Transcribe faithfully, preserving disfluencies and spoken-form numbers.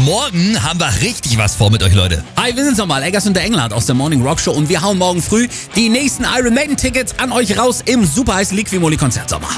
morgen haben wir richtig was vor mit euch, Leute. Hi, wir sind's nochmal, Eggers und der England aus der Morning Rock Show und wir hauen morgen früh die nächsten Iron Maiden Tickets an euch raus im super heißen Liquimoli Konzertsommer.